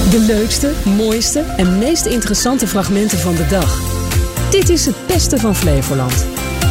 De leukste, mooiste en meest interessante fragmenten van de dag. Dit is het beste van Flevoland.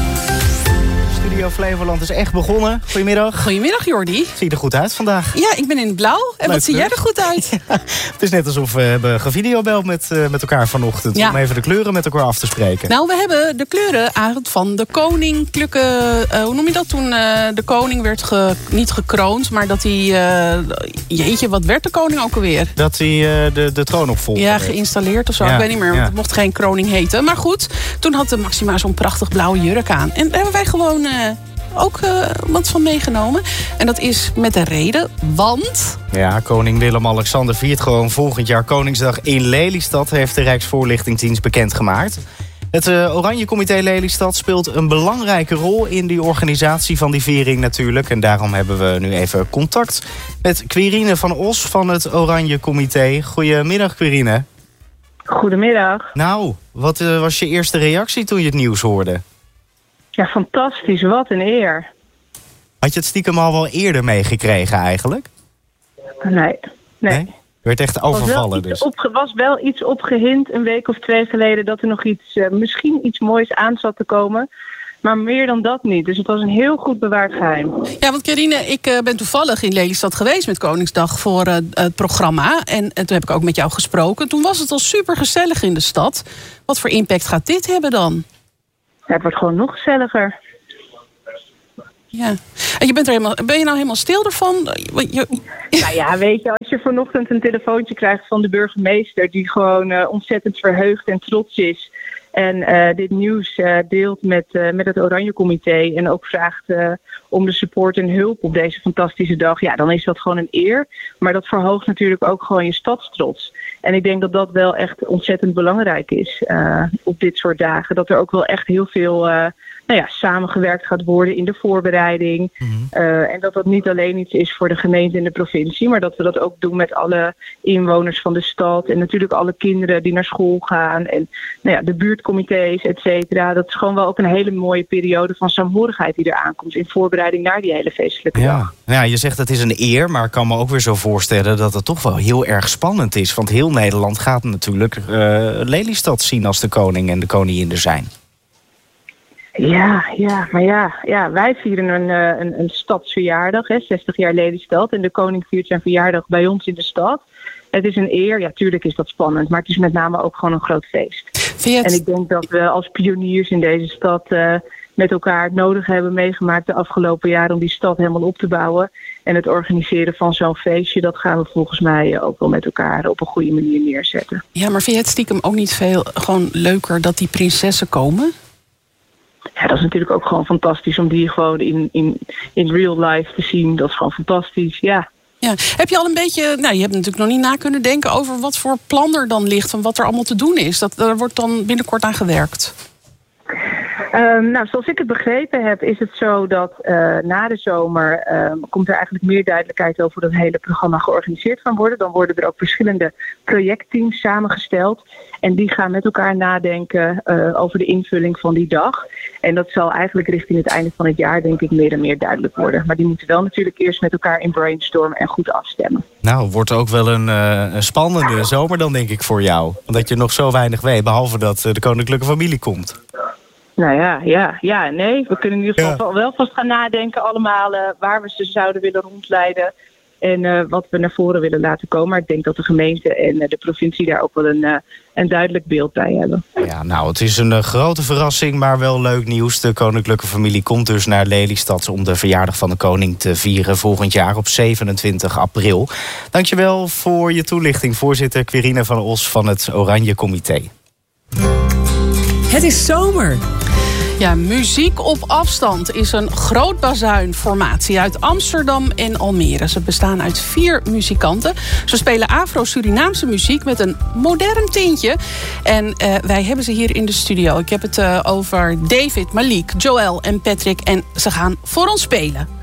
Studio Flevoland is echt begonnen. Goedemiddag. Goedemiddag, Jordi. Zie je er goed uit vandaag? Ja, ik ben in het blauw. En wat zie jij er goed uit? Ja, het is net alsof we hebben gevideobeld met elkaar vanochtend. Ja. Om even de kleuren met elkaar af te spreken. Nou, we hebben de kleuren eigenlijk van de koninklijke... hoe noem je dat toen? De koning werd niet gekroond, maar dat hij... jeetje, wat werd de koning ook alweer? Dat hij de troon opvolgde. Ja, geïnstalleerd of zo. Ja, ik weet niet meer, want ja. het mocht geen kroning heten. Maar goed, toen had de Maxima zo'n prachtig blauwe jurk aan. En daar hebben wij gewoon... ook wat van meegenomen. En dat is met een reden, want... Ja, koning Willem-Alexander viert gewoon volgend jaar Koningsdag in Lelystad, heeft de Rijksvoorlichtingsdienst bekendgemaakt. Het Oranje Comité Lelystad speelt een belangrijke rol in die organisatie van die viering natuurlijk. En daarom hebben we nu even contact met Quirine van Os van het Oranje Comité. Goedemiddag, Quirine. Goedemiddag. Nou, wat was je eerste reactie toen je het nieuws hoorde? Ja, fantastisch. Wat een eer. Had je het stiekem al wel eerder meegekregen eigenlijk? Nee. Je werd echt overvallen dus. Was wel iets opgehind een week of 2 geleden... dat er nog misschien iets moois aan zat te komen. Maar meer dan dat niet. Dus het was een heel goed bewaard geheim. Ja, want Quirine, ik ben toevallig in Lelystad geweest met Koningsdag voor het programma. En toen heb ik ook met jou gesproken. Toen was het al super gezellig in de stad. Wat voor impact gaat dit hebben dan? Ja, het wordt gewoon nog gezelliger. Ja. En ben je nou helemaal stil ervan? Nou ja, weet je, als je vanochtend een telefoontje krijgt van de burgemeester... die gewoon ontzettend verheugd en trots is... en dit nieuws deelt met het Oranje Comité... en ook vraagt om de support en hulp op deze fantastische dag... ja, dan is dat gewoon een eer. Maar dat verhoogt natuurlijk ook gewoon je stadstrots. En ik denk dat dat wel echt ontzettend belangrijk is op dit soort dagen. Dat er ook wel echt heel veel samengewerkt gaat worden in de voorbereiding. Mm-hmm. En dat niet alleen iets is voor de gemeente en de provincie... maar dat we dat ook doen met alle inwoners van de stad... en natuurlijk alle kinderen die naar school gaan... en de buurtcomité's, et cetera. Dat is gewoon wel ook een hele mooie periode van saamhorigheid die er aankomt... in voorbereiding naar die hele feestelijke dag. Ja, je zegt het is een eer, maar ik kan me ook weer zo voorstellen... dat het toch wel heel erg spannend is. Want heel Nederland gaat natuurlijk Lelystad zien als de koning en de koningin er zijn. Maar wij vieren een stadsverjaardag, 60 jaar Lelystad. En de koning viert zijn verjaardag bij ons in de stad. Het is een eer, ja, tuurlijk is dat spannend, maar het is met name ook gewoon een groot feest. En ik denk dat we als pioniers in deze stad met elkaar het nodig hebben meegemaakt de afgelopen jaren om die stad helemaal op te bouwen. En het organiseren van zo'n feestje, dat gaan we volgens mij ook wel met elkaar op een goede manier neerzetten. Ja, maar vind je het stiekem ook niet veel gewoon leuker dat die prinsessen komen? Ja, dat is natuurlijk ook gewoon fantastisch om die gewoon in real life te zien. Dat is gewoon fantastisch, ja. Ja. Heb je al een beetje, je hebt natuurlijk nog niet na kunnen denken over wat voor plan er dan ligt en wat er allemaal te doen is. Daar wordt dan binnenkort aan gewerkt. Zoals ik het begrepen heb, is het zo dat na de zomer komt er eigenlijk meer duidelijkheid over hoe dat hele programma georganiseerd kan worden. Dan worden er ook verschillende projectteams samengesteld. En die gaan met elkaar nadenken over de invulling van die dag. En dat zal eigenlijk richting het einde van het jaar, denk ik, meer en meer duidelijk worden. Maar die moeten wel natuurlijk eerst met elkaar in brainstormen en goed afstemmen. Nou, wordt ook wel een spannende zomer dan, denk ik, voor jou. Omdat je nog zo weinig weet, behalve dat de koninklijke familie komt. Nou nee. We kunnen in ieder geval wel vast gaan nadenken allemaal waar we ze zouden willen rondleiden. En wat we naar voren willen laten komen. Maar ik denk dat de gemeente en de provincie daar ook wel een duidelijk beeld bij hebben. Ja, nou, het is een grote verrassing, maar wel leuk nieuws. De koninklijke familie komt dus naar Lelystad om de verjaardag van de koning te vieren volgend jaar op 27 april. Dankjewel voor je toelichting, voorzitter Quirine van Os van het Oranje Comité. Het is zomer. Ja, Muziek op afstand is een groot bazuinformatie uit Amsterdam en Almere. Ze bestaan uit 4 muzikanten. Ze spelen Afro-Surinaamse muziek met een modern tintje. En wij hebben ze hier in de studio. Ik heb het over David, Malik, Joël en Patrick. En ze gaan voor ons spelen.